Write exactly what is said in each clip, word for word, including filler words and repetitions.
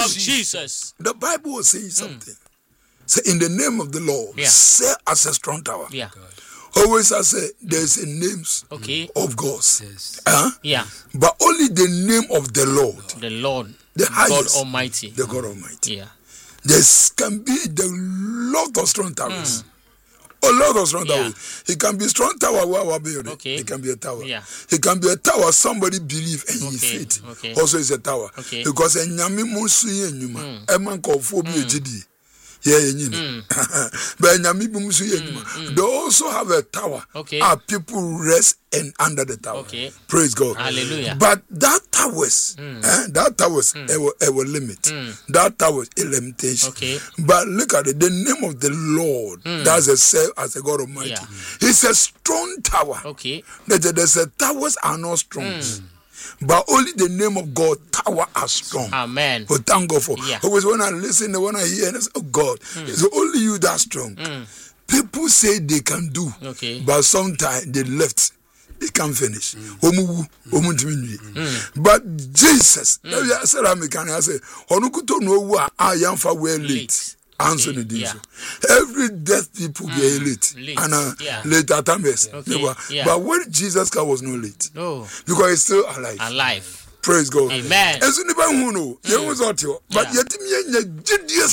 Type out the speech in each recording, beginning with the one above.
of Jesus. The Bible was saying something. Mm. Say, in the name of the Lord, yeah. say as a strong tower. Yeah. Always I say there's a names okay. of gods. Yes. Huh? Yeah. But only the name of the Lord. The Lord. The highest. God Almighty. The God Almighty. Yeah. There can be the lot of strong towers. Mm. A lot of strong yeah. towers. It can be strong tower where we building. Okay. It can be a tower. Yeah. It can be a tower somebody believe and okay. he faith. Okay. Also is a tower. Okay. Because a nyami musu ye nyuma. A man called phobia G D. Yeah, yeah, mm. But nyami musu ye nyuma. They also have a tower. Okay. Our people rest and under the tower. Okay. Praise God. Hallelujah. But that towers, mm. eh, that towers, mm. it, will, it will limit. Mm. That towers a limitation. Okay. But look at it. The name of the Lord, mm. that's a self as a God Almighty. Yeah. It's a strong tower. Okay. There's a towers are not strong. Mm. But only the name of God, tower are strong. Amen. But thank God for. Yeah. Always when I listen, when I hear, and I say, oh God, mm. it's only you that strong. Mm. People say they can do, okay. but sometimes they left. They can't finish. Mm. Mm. But Jesus, mm. I said, I'm I say, Onukuto no wa I am for well late. Answer okay. the yeah. Every death people mm. get late, late. and uh, yeah. late at times. Okay. Yeah. But when Jesus came, was no late. No, because he's still alive. Alive. Praise God. Amen. As anybody who know, you was out here, but yet me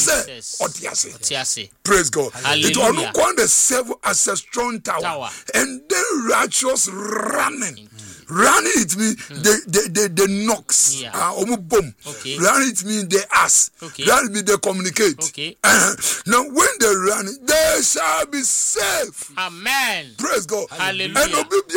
say, praise God. It will not the serve as a strong tower, tower. And then righteous running. Running it means mm. the the the, the knocks. Yeah. Uh, boom. Okay. Running it means they ask. Okay. Running means they communicate. Okay. Uh, now when they run, they shall be safe. Amen. Praise God. Hallelujah. And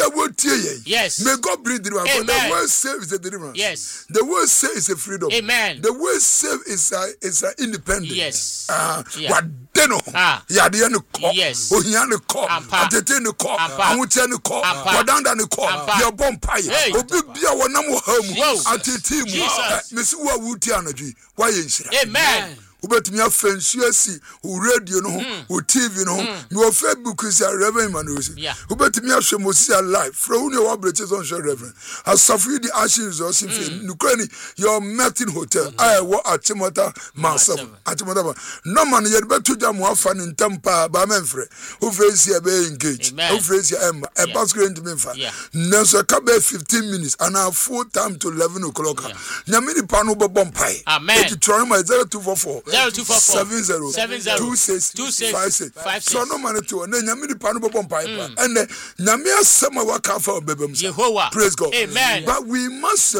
yes. May God bring deliverance. Amen. The word save is a deliverance. Yes. The word save is a freedom. Amen. The word save is a is a independence. Yes. Uh, yeah. What deno? Ah. Yadi no call. Yes. Ohiya no call. Atete no call. Amutia no call. Wadanda no call. Your bomb pie. Obi bia wonam wo ha mu. Atete mu. Mesi wo wuti anadwi. Why yenhyira. Amen. Ubetumi afensu asi o radio no ho o T V no ho me o Facebook is a reverend man o si ubetumi ahwe Moses alive from ne wa breches on show reverend asafu di ashes o si fe nukrani your Martin hotel I wo Atimota myself Atimota no man ye betu jam wo afa ne ntampa ba menfre o fresi e be engage o fresi em e basket into menfa na so ka be fifteen minutes and a full time to eleven o'clock nyame ni pa no bo bompai amen it try my zero two four four zero two four four seven zero two six two six five six. So no man to na nyame ni pa no bomb pipe and nyame asem a waka fa obebem Jehovah. Praise God. Amen. But we must uh,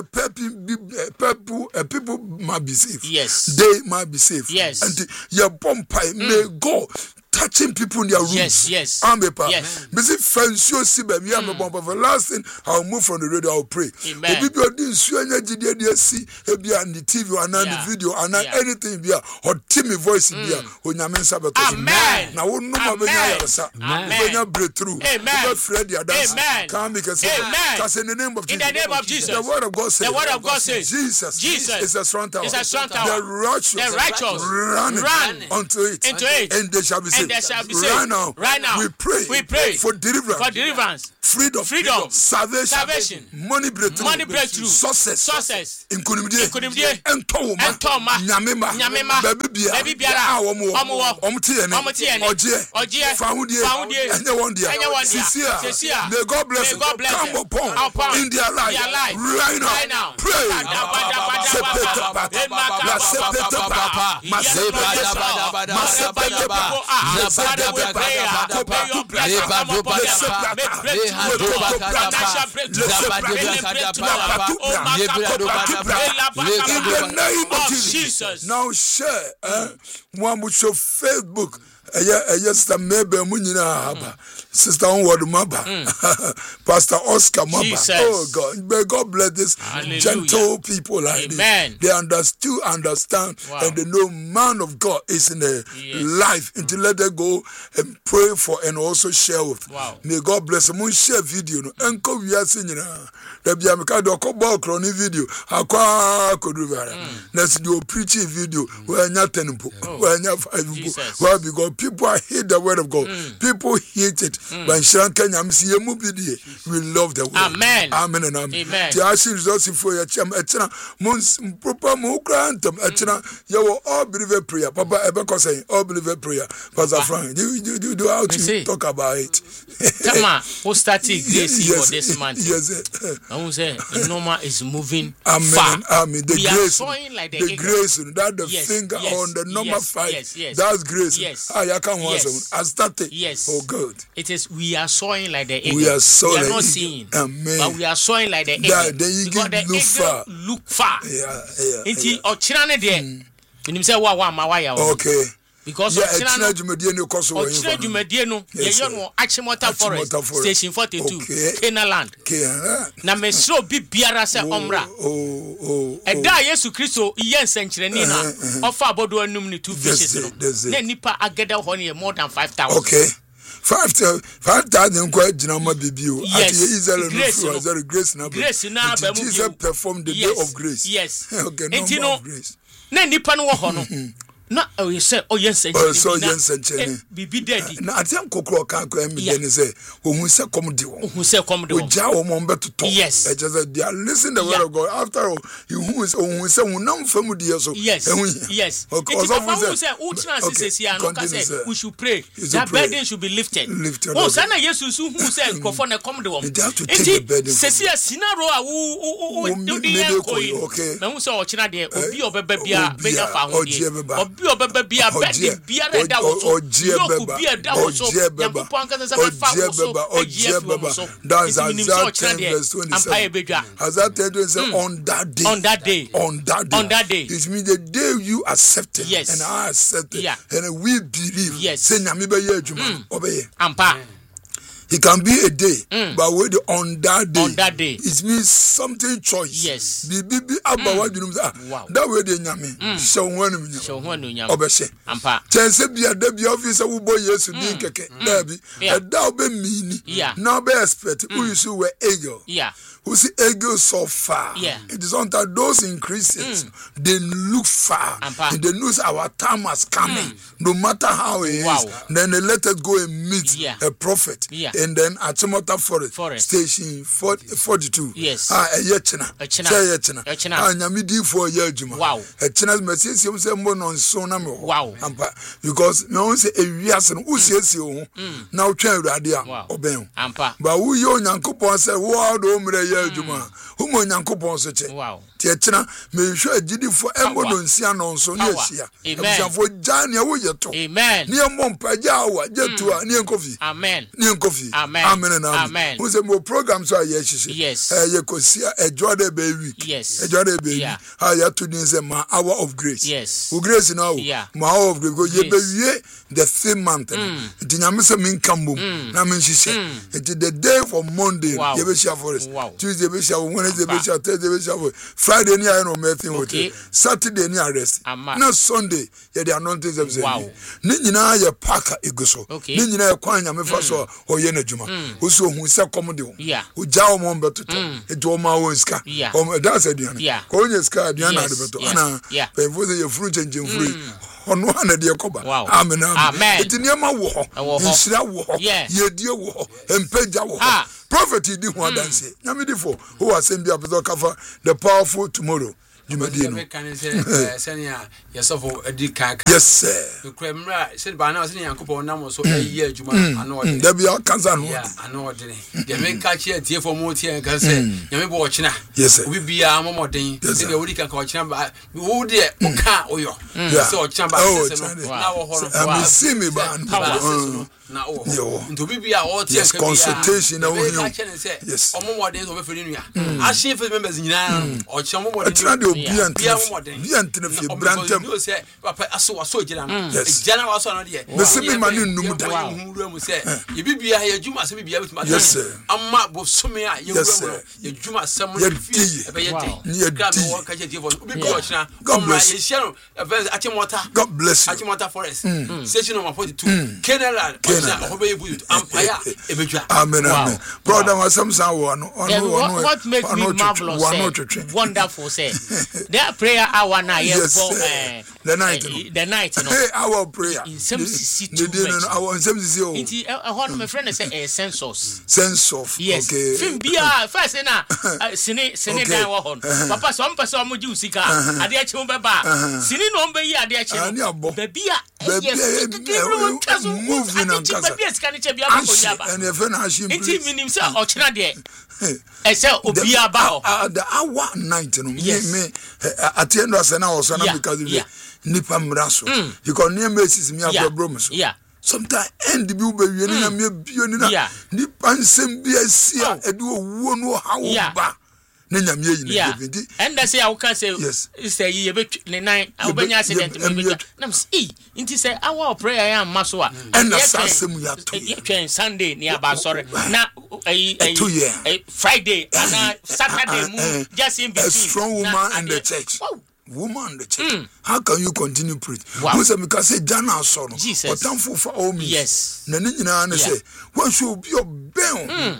people uh, people must be safe. Yes. They must be safe. Yes. And your bomb pipe may go touching people in their rooms. Yes, yes. Amepa. Yes. Busy French see baby am bomb but the last thing I'll move from the radio I'll pray. Amen. Obi bi odin su anya gide dey see e bi on the T V or on the video and anything bi or team voice bi onyame nsa beto. Amen. Na wo no ma benya yaresa. Benya breakthrough. Amen. Fred ya dance. Amen. Can be say cause in the name of Jesus. In the name of Jesus. The word of God says. The word of God says. Jesus. Jesus is a strong tower. Is a strong tower. The righteous. The righteous run, run unto it. Into it. And they shall be saved. And they shall be saved. Right now, right now, we pray, we pray for deliverance, for deliverance, freedom, freedom, salvation, salvation, money breakthrough, money breakthrough, success, success, inkunimdie, inkunimdie, entoma, entoma, nyamema, nyamema, baby bia, baby biara, omo, omo, omtiene, omtiene, ojie, ojie, foundie, foundie, enye wondia, sisia, sisia, may God bless you, come upon, in their life, right now, right now, pray, sepeta pata, la sepeta pata, masepeta pata, masepeta pata, in the name of Jesus. Now share uh, one with your Facebook. Yes, the maybe Munina Sister Onward Maba, Pastor Oscar Maba. Oh God, may God bless this Hallelujah. Gentle people like Amen. This. They understand, understand, wow. and they know man of God is in a yes. life. Until let them go and pray for and also share with. Wow. May God bless them. Share video. Uncle, we are seeing the Biamaka Doko Balkroni video. Aqua Koduvara. Let's do a preaching video where not ten where not five where we go. people hate the word of God. Mm. People hate it. Mm. But in Sri Lanka, we love the word. Amen. Amen and amen. Amen. The actual results for your cham, etina, mons, proper mo grantum, etina, you all believer prayer. Papa Ebeko saying, all believer prayer. Pastor Frank, you, you, you do how to talk about it. Come on, who started grace yes, for this month? Yes. I will say, Noma is moving amen, far. Amen. The we grace, are sowing like the, the grace, that the yes, finger yes, on the number yes, five. Yes, yes. That's grace. Yes. Ah, you can yes. I started. Yes. Oh, good. It is. We are sowing like the eagle. We are sowing. We are not like seeing. Amen. But we are sowing like the eagle. That the eagle because the look eagle far. look far. Yeah, yeah. Inti yeah. ochirane de. Minim say wa wa ma wa ya. Okay. Because yeah, ochirane Jumadie no koso wo. Ochirane Jumadie no. Ye yo no Achimota Forest. Station forty-two. Kenaland. Kenaland. Na mesro bi biara se omra. Oh, oh. Eda Yesu Kristo iye nsenkyereni na. Ofa abodo anum ni two fishes no. Na nipa ageda ho ne more than five thousand. Okay. Five five thousand kwa jinama bibio. Yes. Ati Israel grace no through grace na. Grace na ba mu. Jesus performed the yes. day of grace. Yes. Okay, no Enti more no, of grace. Na nipa no wo ho no. Na o ye say o ye nsenkyereni. Oh, so ye nsenkyereni. Bibi daddy. Na atem kokro kan ko emi de ne say ohun se kom de wo. Ohun se kom de wo. Oja wo mo beto. Yes. E just they are listening the word of God. After all, you who is ohun se hunam famu de so. Yes. Yes. Okay. It's about who say who chance say no can say we should pray. That burden should be lifted. Lifted. Oh, sana Jesus who say nkofo na come de wo. They have to take the burden. Say say scenario a wo wo do dey ko. Okay. Na who say o china de obi obeba bia benya fa ho de. Obi obeba bia bedi biara da wo so. Yoku bia da wo so. Yankopon anka say fa wo so. That's Isaiah ten verse twenty-seven. Isaiah ten say on that day. On that day. On that day. On that day. It means the day you accepted. Yes. And I accepted. Yeah. And we believe. Yes. Say nyame be ye adwuma. Obey. Ampa. It can be a day, mm. but with on that day, on that day, it means something choice. Yes. Be be be about mm. you know wow. That way they nyame. Show one me. Show one nyame. Obeshe. Ampa. Tense bi ade bi officer wo boy Yesu din keke. There be. E da obe mini. Yeah. Now be expect who you see we eagle. Yeah. Who see eagle so far. Yeah. It is on that those increases. Mm. They look far. Ampa. And they know our time has coming. Mm. No matter how it wow. is. Then they let us go and meet yeah. a prophet. Yeah. And then at Chimota Forest, Forest. Station forty-two. Yes. Ah, a yechina. A china. Say yechina. A china. Ah, nyamidi for yejuma. Wow. A china's message you say more on so na me. Wow. Ampa because no say a wiase no who say say o. Now twen urade a oben. Ampa. But who yo nyankopon say wo do mre yejuma. Who mo nyankopon so che. Wow. Tiechina me hwe agidi for embo no nsia no so na ehia. Amen. For jania wo yeto. Amen. Ni embo mpaja wa jetu a ni enkofi. Amen. Ni enkofi. Amen. Amen and amen. Amen. Who say more programs are yes. Yes. Eh ye kosia e jode be week. Yes. E jode be. Yeah. Ah ya to din say my hour of grace. Yes. Who grace now? Yeah. My hour of grace because ye be wie the same month. Ti nyame say min kambo na min hihye. It the day for Monday wow. ye be share for us. Wow. Tuesday be share, Wednesday be share, Thursday be share, Friday ni ayo no meeting with it. Saturday ni arrest. Na Sunday ye the anointing them wow. Ni nyina ye parka eguso. Okay. Ni nyina ye kwan nyame fa so oye na djuma. Wo so hu se kom de wo. Yeah. Wo ja wo mo betoto. E do ma wo ska. O that's aduane. Ko onye ska aduane na de beto. Ana pe wo se ye furu chenchen furu. Ono ana de koba. Amen. Amen. Eti niam wo ho. Nsira wo ho. Ye die wo ho. Empeja wo ho. Prophet di ho dance. Nyame di fo. Who asem bia beto kafa the powerful tomorrow. Jumadi no. Yes sir. The cremra said by now saying Yankopon nam so a year juma ano de. There be cancer no. Yeah, ano de. The men catch here tie for more tie can say. Yame bo china. Yes sir. We be a momoden. Say the wodi kan ka china ba. Wo de o ka oyo. So china ba say no. Na wo ho no. I see me ba. Na o. Nto bi bia o tie kan consultation na wo you. Yes. O momoden so be feri nua. A share for members nyina. O china momoden. Bia bia ntena fie brantem no say papa aso aso gina no gina waso no de me se me manu num da huru mu say ye bibia ye djuma se bibia bitima amma bo some a ye huru mu ye djuma sam no fie e be ye dey ye gra me won ka je tifo bibia o china amma ye share no achimota God bless you Achimota Forest station number forty-two Kenaland Amen. Amen. Brother, my some sound one. What makes me marvelous? Wonderful, say. That prayer hour now, yes, the night, the night, our prayer. In some city, our some city. My friend say a sense of sense of yes. Okay. Film bia first na sini sini dan wo hon. Papa so am person am ju sika. Ade achi mo beba. Sini no mbe yi ade achi no. Ba bia yes. Moving and kasa. Ba bia sika ni che bia ba ko yaba. And if na him. Nti minim say o chira de. E say obi aba ho. The hour night no. Me me at the end of the night also na because nipa mraso. Because near mesis me abro so. Yeah. Sometimes end the bill be we na me bio ni na ni pansem bi asia e de owo no hawo ba na nyame yi na bidi and that say I can say say ye be ne nine obenya accident me be na see nti say our prayer ya maso a and asasem ya to twen Sunday ni aba sorry na eh Friday and Saturday mu just in between a strong woman in the church. Woman in the church. Mm. How can you continue preach? Wow. Say because say Jana son. Or thankful for all me. Yes. Na ni na na say one should be your ben.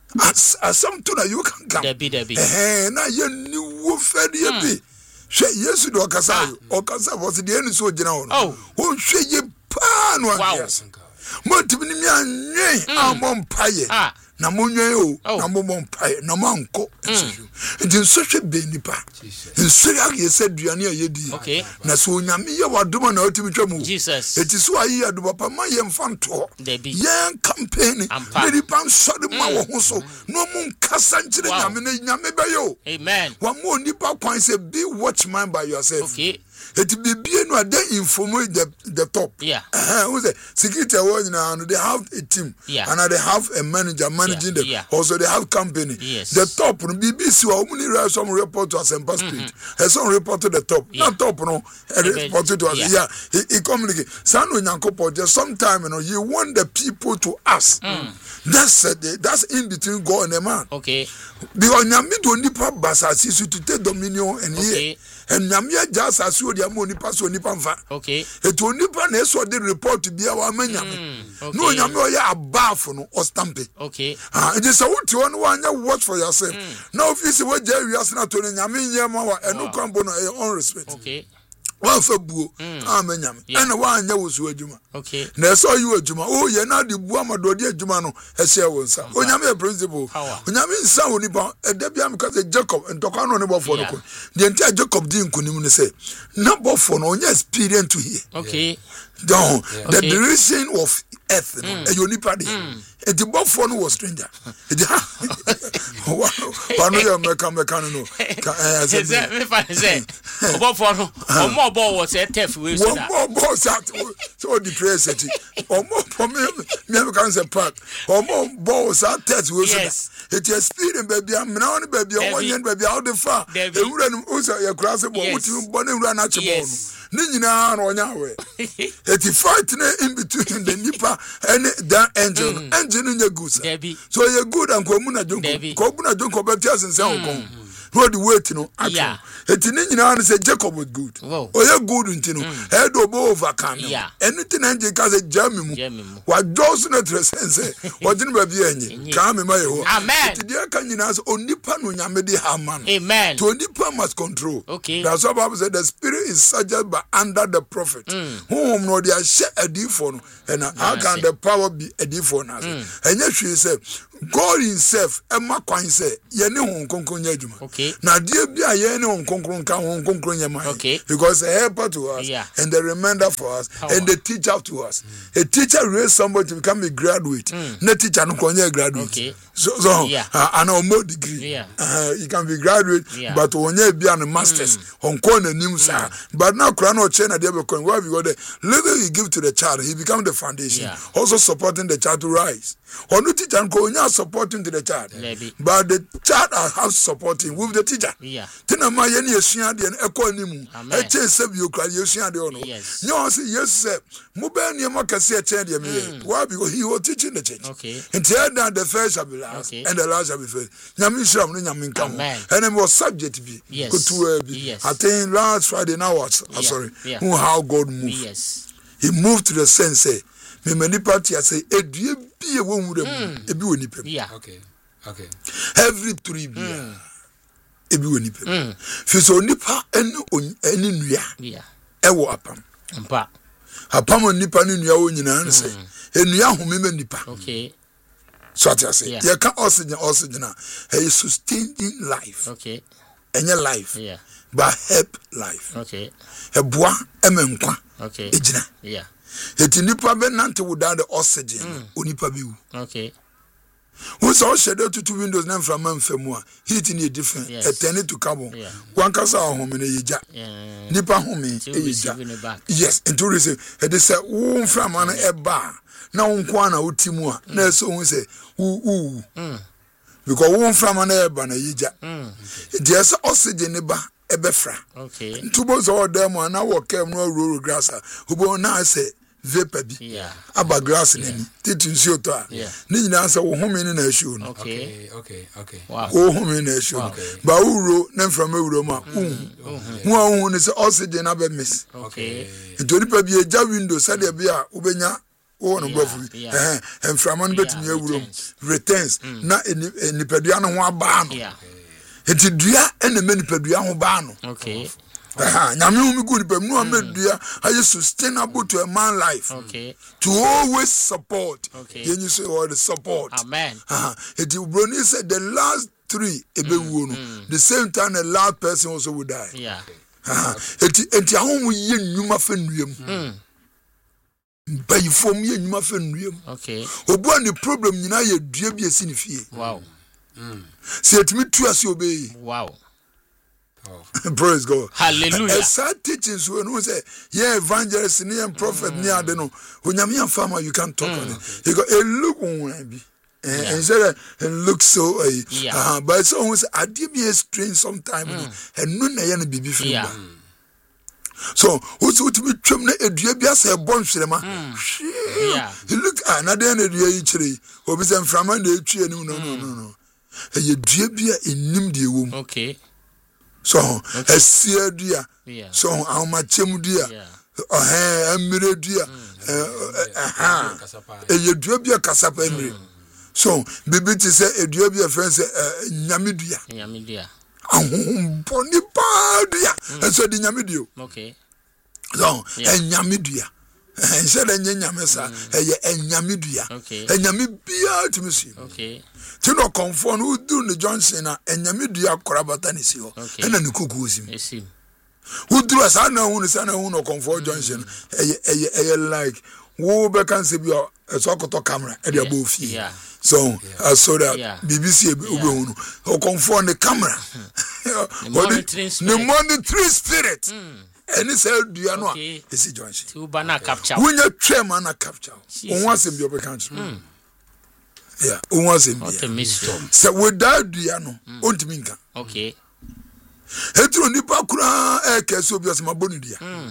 As as something that you can come. Debi debi. Eh na ye ni wo fe de bi. Hwe Yesu do kasa yo. O kasa was the any so gina ho. Oh. Wo hwe ye pa no yes. Mo tibini mi anwen amon paye. Ah. Na monwe o na momon pae na manko nti nsohwe be nipa nsori age se duane ayedi na so onyame ye wadoma na otimi twam Jesus eti so ayi aduba pa ma ye mfanto ye campaign ni pan so de ma wo ho so no mun kasa nkire nyame na nyame be yo amen wa mo nipa kwan say be watchman by yourself okay it be be no dey inform the the top yeah uh who say security one now they have a team yeah. and they have a manager managing yeah. them yeah. also they have company yes. the top no B B C wa omuni write some report to Asempa Street and some report to the top yeah. not top no report to us yeah, yeah. he, he communicate sanu nyankopon just sometime you know you want the people to ask mm. that's uh, the, that's in between God and the man okay because nyame do nipa basasi to take dominion and okay. here and nyame just as you the money pass on nipa mfa okay it will nipa na so the report bia wa manyame no nyame o ya abaf no o stamp it okay ah it is a what you want to watch for yourself mm. now if you see what Jerry has na to nyame nyema wa enu kwambo no on respect okay one for buo amenyam and one anya wo so adwuma okay na so you adwuma o ye na de buo amadode adwuma no ehye wo nsa onyame principle onyame nsa woni ba eda bia me cause Jacob ntokwa no ne bofo no ko de ntia Jacob di nkunim ne say na bofo no onya experience to here okay down yeah. the okay. duration of earth no e yoni pa de e di bofo no was stranger e di ha wa no ya meka meka no ka eh say me fa say bofo no o mo bo was a tef we so that o mo that so the praise it o mo for me me can say park o mo bo was a tef we so that it experience baby am na on baby o wan baby out the far e wura no o say ya kura se bo muti bo na wura na che bo no ni nyina na onya we eti fight na in between the nipa and that engine mm. engine in your goose so you good and ko mu na jonko ko bu na jonko be tia sense on road weight no yeah eti ni nyina na say Jacob was good o ye good ntino head obo overcome anything engine ka say jam mu wa just na sense o jin ba bi enyi ka me ma yeho amen eti dia ka nyina so onipa no nyame di ha man amen to onipa must control okay that's what Bible said the spirit is subject by under the prophet whom no dia share adifo no and how can the power be adifo na enye hwe say God himself ema kwan say ye ne hon konkon nya adwuma okay na dia bia ye ne hon konkon ka hon konkon nya man okay because a helper to us yeah. and the reminder for us power. And the teacher to us mm. a teacher raise somebody to become a graduate mm. na teacher no kon nya graduate okay so so yeah. uh, an more degree yeah. uh, you can be graduate yeah. but onye bia no masters on kon anim sa but now kra no che na dia be kon why because the little you give to the child he become the foundation yeah. also supporting the child to rise onu teacher ko onya supporting to the child Maybe. but the child have supporting with the teacher yeah tina ma ye ne esua de e ko animu e che se bi okra ye esua de ono nyo say yes say mo be ne mo kase e che de me why because he was teaching the church okay until that the first shall be last okay. and the last shall be first nyame shram no nyame nka ho and it was subject be yes. go to be yes. I think last Friday now was yeah. I'm sorry yeah. who how God moved yes he moved to the sense say me many party I say edue bi e wo nwura mu ebi wo nipa yeah okay okay every three bi ebi wo nipa fi so nipa enu eni nua yeah e wo apam mpa apam nipa ni nua wo nyina ne say enua homeme nipa okay so I say yeah. You can oxygen oxygen a sustaining life okay and your life yeah but help life okay a bois emenkwa okay ejina yeah eti nipa be nante without the oxygen mm. onipa be wu okay who saw shadow to two windows na from amfemu a heat in a different yes. a turn to carbon yeah. One kasa home na yeja yeah. Nipa home yeja yes into receive e dey say wo from an eba na wonkwa na wotimu a na so hu say wu wu because wo from an eba na yeja there is oxygen ne ba ebefra okay ntubo so dem na wo kem no roro grass ubo na say vapor bi yeah aba grass ni titu nsi to a ni nyina say wo home ni na ehio no okay okay okay wow wo home na ehio ba uro na from uro ma hu hu hu ni say oxygen aba miss okay ntori pa bi eja window say de bia ubenya wo no bofu eh enframa no betumi ewuro returns na nipadua no ho aba no eti dua ene me nipadua ho ba no okay aha nyame hu mi go nipa mu amedua aye sustainable to a man life okay to always support okay you say all the support amen aha eti broni said the last three ebewuo no the same time the last person also will die yeah aha eti eti ahom ye nnuma fa nnuam by form ye nnuma fa nnuam okay obu ani problem nyina ye dua bi esi ne fie wow mm say etimi tu ase obey wow praise God hallelujah sad teachings when who say yeah evangelist ni and prophet ni ade no onyame afama you can talk on it you go a look on bi and say it looks so uh, yeah. uh, but so who say ade bi strange sometime and no na ya na bibi fi ba so who say to be twem na edua bi asa e bon hwerema yeah you look another na edua yi kire obi say mframa na etwie anim no no no no e edua bi a enim de ewom okay so esia dua so awma chemu dua eh amire dua eh eh dua bia kasapa amire so bibi ti say edua bia friends nyame dua nyame dua ahom boni pa dua enso di nyame dio okay so nyame dua enso da nyame sa eh nyame dua nyame bia timisi okay tino confirm who do the Johnson na enyame dua korabata ni si ho ena ni koku osim esim who do as na hu ni sana hu no confirm Johnson eye eye eye like wo be kan se bi o so koto camera e dey above fi so I saw that B B C obe hu no o confirm the camera the monitoring spirit any say dua no a esi Johnson to bana capture when you try man na capture on one sem bi o be kan yeah, who was in the so without the no, ontimi nka. Okay. Etro nipa kura e kese obi asema bonu dia. Mm.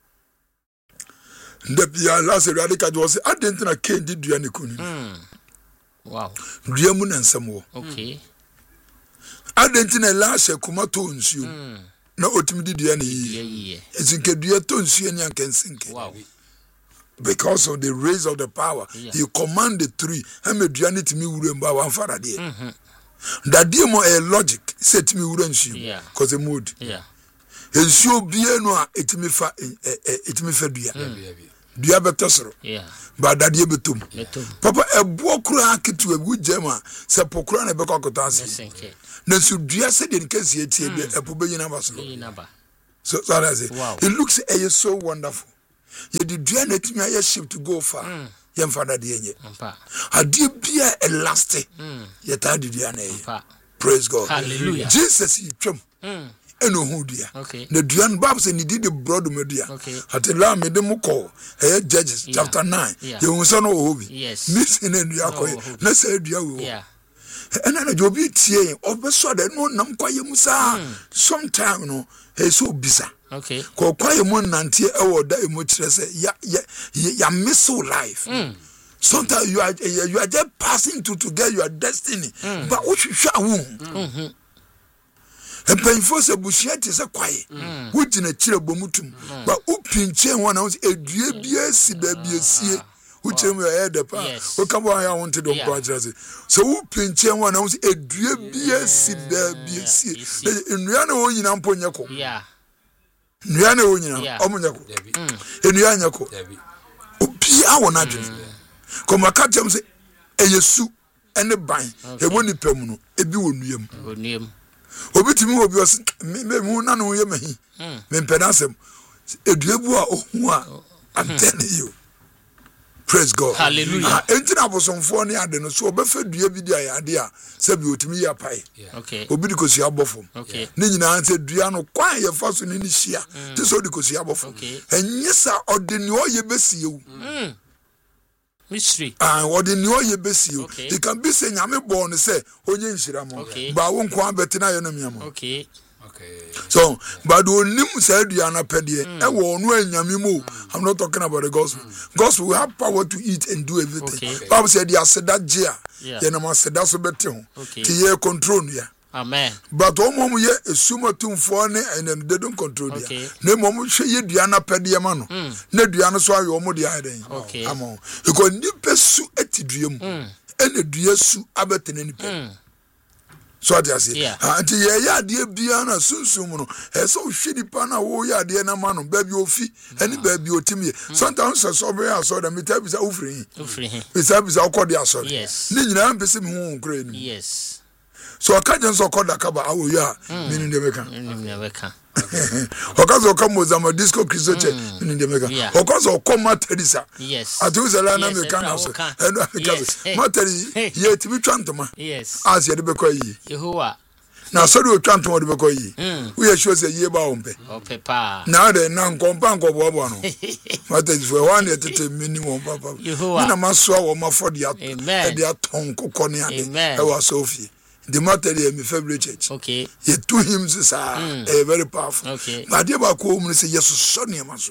Ndebia last radical was adent na kendi dua ne kunu. Mm. Wow. Dua mu na nsem wo. Okay. Adent na last kuma to nsuo. Mm. Na otimi di dua ne yi. Ezinke dua to nsuo ne anka nsinke. Wow. Because of the raise of the power, yeah. You command the tree. I'm a duanity to me uremba one faraday. That dear more a logic said to me urenshi, yeah, because the mood, yeah, and so be no, it me fa it me fa dia, dia betosro, yeah, but that dear betum, Papa a bokura to a good gemma, sepulchra and a becocotas. Then so dia said in case he had a pubayina basso. So that's it. Wow. It looks a so wonderful. You did do me a ship to go far. Yam father de I did be a lasting. Yet I did ya. Praise God. Hallelujah. Jesus he trum. And no who dear. Okay. The Duan Babs and he did the broad media. Okay. At the lamb made them call. Hey, Judges chapter nine. You will son of hobby. Yes. Missing in the let's say you. Yeah. And then you'll be tearing of the so that no num quiet musa. Sometime no, hey, so bizarre. Okay. Ko kwa yemo nante e wo da emo kire say ya ya ya miss life. Mm. Sometimes you are you are just passing to to get your destiny. Mm. But what you sha wu. Mhm. E painful se bushia te se kwaye. Wo gina kire bomutum. But u pinche won na edue bia si ba bia sie. uche mu ya de pa o ka bo ya wonte do ko ajira se so wo pinche won na wo se edue bia si da bia si enua na wo nyina mpo nyeko yeah nua na wo nyina o mo nyeko enua nyeko obi a wona adwene ko maka jem se eyesu ene ban e woni pam no ebi wonuam wonuam obi timi obi os me mu na no ye mahi me mpedasem edue bu a ohu a I'm telling you. Praise God. Hallelujah. Entina abosomfo ne ade no so obefa dua bi dia ade a se bi otimi ya pai. Okay. Obi dikosi abofom. Okay. Ne nyina anse dua no kwan ye fa so ne ni hia. Te so dikosi abofom. Enye sa ode ne oye besiewu. Mm. Mystery. Ah, ode ne oye besiewu. It can be say nyame born say onye nhira mo. Ba wo nko abetena ye no miamo. Okay. So, but onim say dua na pede e wo no anyame mo. I'm not talking about the gospel. Mm. Gospel we have power to eat and do everything. Okay. Bible said the aseda jia. Ye na maseda so bete ho. Ki ye control no ya. Amen. But omo mo ye esuma tumfo ne and they don't control dia. Na mo mo hwe ye dua na pede ma no. Na dua no so aye omo dia den. Okay. Amo. Because ni pesu etidua mu. Ene dua su abetene ni pe. So what I say, anti ye ya de bia na sunsum no e so hwe nipa na wo ya de na ma no ba bi ofi ani ba bi otimi sometimes so be aso da meta bi sa ofri ofri bi sa bi sa okodi aso yes ni nyina mpese mi hu nkra ni yes so akaje so okoda kaba awo ya mini de beka mini de beka okazo kama zama disco kristoche mini de beka okazo koma terisa yes atu za na me kana so eno akazo materi ye tibi twantoma yes as ye de beka yi Yehowa na so de twantoma de beka yi we sure say ye ba ompe opepa na de na nkompa nkobo bo no materi for one ye tete minimum papa na maso wo mafodi ato e de aton kokko ne ade e wa Sophie. The matter is my favorite church. Okay. He two hymns are mm. very powerful. Okay. But they ba ko mu say yes so near maso.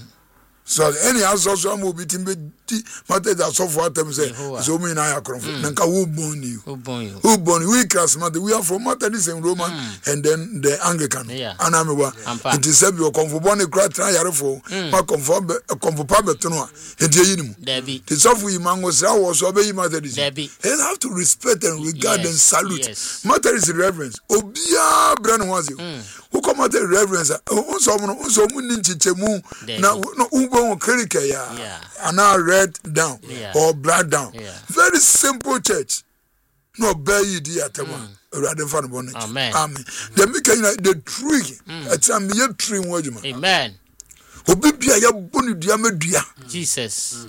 So any answer so am obi timbe matter that so for them say so me na yakron. Nanka who born you? Who born you? Who born we class matter we are from Methodist and Roman mm. and then the Anglican. Yeah. Anamewa. It is said you conform born cry try yarefo. Ma conform conform pa betono. E die yinim. Debbie. The soft we mango say was so be Methodist. Debbie. They have to respect and regard yes. and salute. Yes. Matter is reverence. Obia brand was you. Who come at the reverence? Oh, someone who so mun chichemu na no ubo kerike ya. Yeah. And now red down yeah. or black down. Yeah. Very simple church. No bear you dear tema. Rather fun bonnet. Amen. Amen. The making the tree. It's a mere tree word. Amen. Obibia ya bonu dia media. Jesus.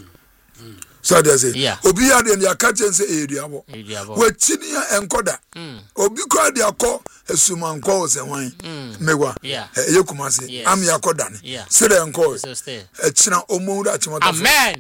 So they say, yeah. Obi ya de ya catch and say area bo. We chini ya enkoda. Obi kwa de akọ esuma nkọ o se wan. Mewa. Yeah. E kumase. Am ya koda ne. Se de nkọ. E china omo da chimota. Amen.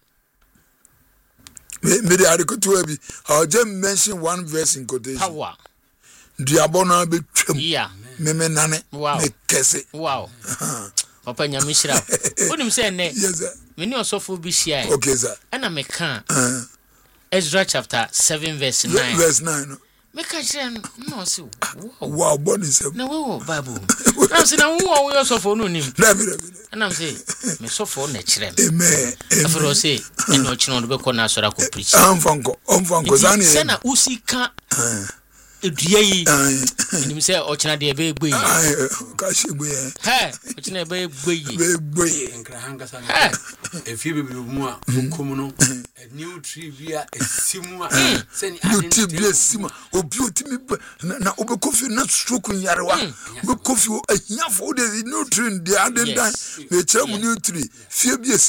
Me me de adekoto abi. I'll just mention one verse in quotation. Power. Diabona be twem. Yeah. Me me nane. Wow. Me kese. Wow. Papa nyame shira. Onim say ne. Yes sir. Me ni osofo bi shia. Okay sir. Ana me kan. Uh, Ezra chapter seven verse nine. Verse nine. Me ka shira no say wow. Wow, body say. Na wo Bible. Na say na wo wo osofo no nim. Na me na me. Ana say me sofo na kire. Amen. Afro say eno chino do be ko na asora ko preach. Amfanko, amfanko zani. Say na usika. Edua yi nim say ochina de be egbe yi ka shegbe yi he ochina be egbe yi be egbe yi nkra hanga sa na efi be mu a nkom no new tree bia esimu a say ni new tree bia esimu obi otimi na obekofi na stroke nyarewa be kofi ahiafo de new tree de adendan be kire mu new tree fie bia